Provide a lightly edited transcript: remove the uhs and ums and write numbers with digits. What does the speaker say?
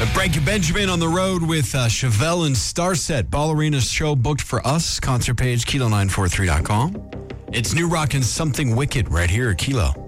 Frankie Benjamin on the road with Chevelle and Starset. Ballerina's show booked for us. Concert page, kilo943.com. It's New Rock and Something Wicked right here at Kilo.